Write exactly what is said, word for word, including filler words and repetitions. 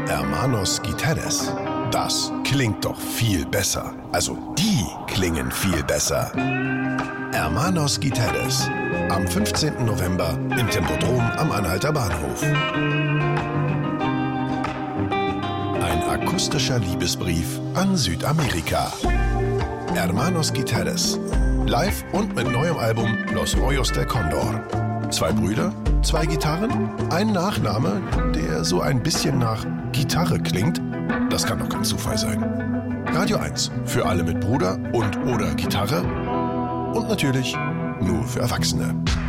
Hermanos Guitierrez. Das klingt doch viel besser. Also, die klingen viel besser. Hermanos Guitierrez. Am fünfzehnten November im Tempodrom am Anhalter Bahnhof. Ein akustischer Liebesbrief an Südamerika. Hermanos Guitierrez. Live und mit neuem Album Los Rollos del Condor. Zwei Brüder, zwei Gitarren, ein Nachname, der so ein bisschen nach Gitarre klingt. Das kann doch kein Zufall sein. Radio eins für alle mit Bruder und oder Gitarre. Und natürlich nur für Erwachsene.